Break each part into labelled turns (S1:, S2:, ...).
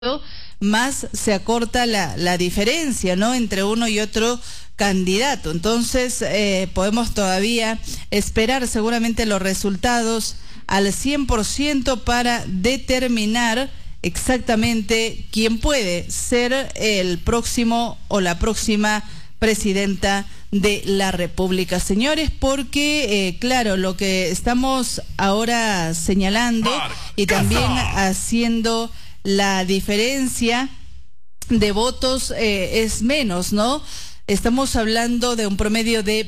S1: más se acorta la diferencia, ¿no?, entre uno y otro candidato. Entonces, podemos todavía esperar seguramente los resultados al 100% para determinar exactamente quién puede ser el próximo o la próxima presidenta de la República, señores, porque, claro, lo que estamos ahora señalando y también haciendo la diferencia de votos es menos, ¿no? Estamos hablando de un promedio de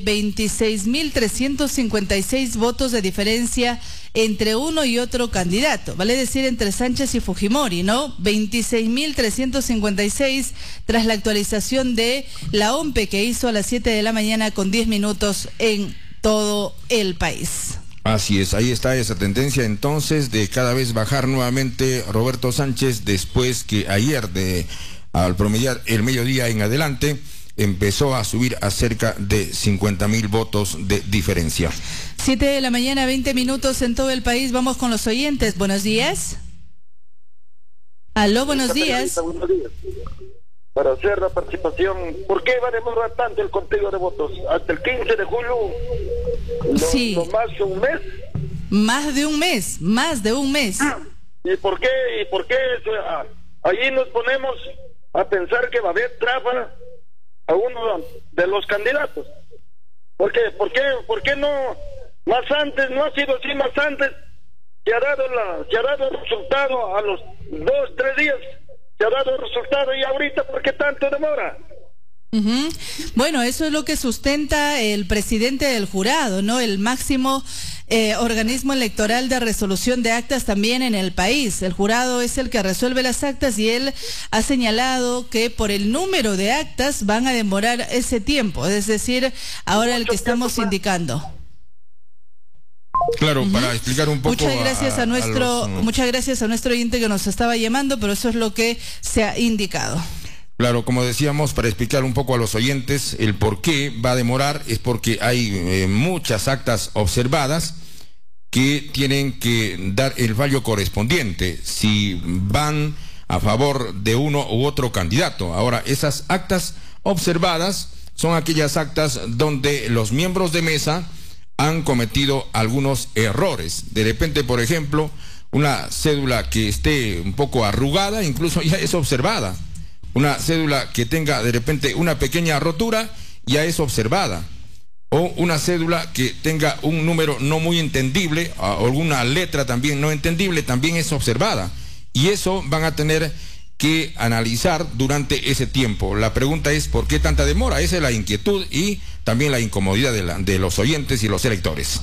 S1: 26.356 votos de diferencia entre uno y otro candidato, vale decir entre Sánchez y Fujimori, ¿no? 26.356 tras la actualización de la OMPE que hizo a las 7 de la mañana con 10 minutos en todo el país.
S2: Así es, ahí está esa tendencia entonces de cada vez bajar nuevamente Roberto Sánchez después que ayer al promediar el mediodía en adelante empezó a subir a cerca de 50.000 votos de diferencia.
S1: 7 de la mañana, 20 minutos en todo el país. Vamos con los oyentes. Buenos días. Aló, buenos días.
S3: Buenos días. Para hacer la participación, ¿por qué va a demorar tanto el conteo de votos? Hasta el 15 de julio,
S1: sí.
S3: ¿no más de un mes?
S1: Más de un mes, más de un mes.
S3: ¿Y por qué? Allí nos ponemos a pensar que va a haber trampa a uno de los candidatos. ¿Por qué no más antes? No ha sido así más antes. Se ha dado el resultado a los 2, 3 días. Se ha dado el resultado y ahorita ¿por qué tanto demora?
S1: Bueno, eso es lo que sustenta el presidente del jurado, ¿no? El máximo organismo electoral de resolución de actas también en el país. El jurado es el que resuelve las actas y él ha señalado que por el número de actas van a demorar ese tiempo, es decir, ahora el que estamos indicando.
S2: Claro, para explicar un poco.
S1: Muchas gracias a nuestro oyente que nos estaba llamando, pero eso es lo que se ha indicado.
S2: Claro, como decíamos, para explicar un poco a los oyentes el por qué va a demorar, es porque hay muchas actas observadas que tienen que dar el fallo correspondiente si van a favor de uno u otro candidato. Ahora, esas actas observadas son aquellas actas donde los miembros de mesa han cometido algunos errores. De repente, por ejemplo, una cédula que esté un poco arrugada, incluso ya es observada. Una cédula que tenga de repente una pequeña rotura, ya es observada. O una cédula que tenga un número no muy entendible, o alguna letra también no entendible, también es observada. Y eso van a tener que analizar durante ese tiempo. La pregunta es, ¿por qué tanta demora? Esa es la inquietud y también la incomodidad de los oyentes y los electores.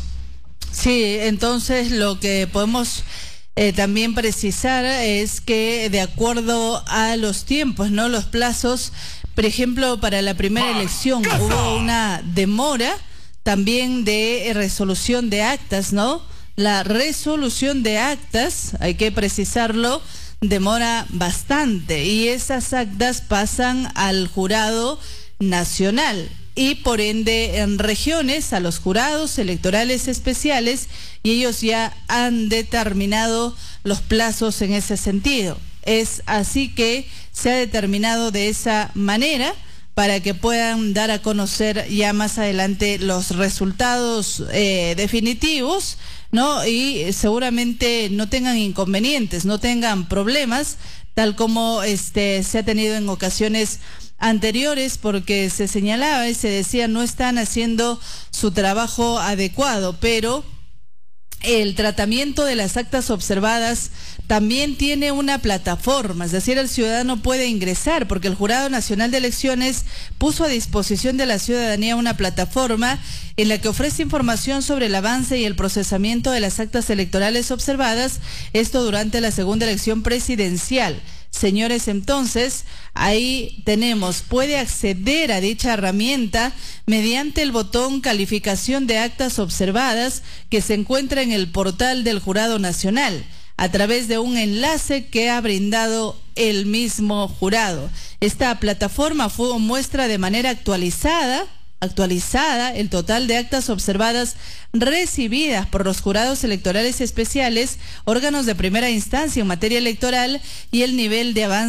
S1: Sí, entonces lo que podemos también precisar es que de acuerdo a los tiempos, ¿no?, los plazos, por ejemplo, para la primera elección hubo una demora también de resolución de actas, ¿no? La resolución de actas, hay que precisarlo, demora bastante y esas actas pasan al jurado nacional y por ende en regiones a los jurados electorales especiales y ellos ya han determinado los plazos en ese sentido. Es así que se ha determinado de esa manera para que puedan dar a conocer ya más adelante los resultados definitivos, ¿no? Y seguramente no tengan inconvenientes, no tengan problemas, tal como se ha tenido en ocasiones anteriores, porque se señalaba y se decía no están haciendo su trabajo adecuado, pero el tratamiento de las actas observadas también tiene una plataforma, es decir, el ciudadano puede ingresar, porque el Jurado Nacional de Elecciones puso a disposición de la ciudadanía una plataforma en la que ofrece información sobre el avance y el procesamiento de las actas electorales observadas, esto durante la segunda elección presidencial. Señores, entonces, ahí tenemos, puede acceder a dicha herramienta mediante el botón calificación de actas observadas que se encuentra en el portal del Jurado Nacional, a través de un enlace que ha brindado el mismo jurado. Esta plataforma fue muestra de manera actualizada actualizada el total de actas observadas recibidas por los jurados electorales especiales, órganos de primera instancia en materia electoral y el nivel de avance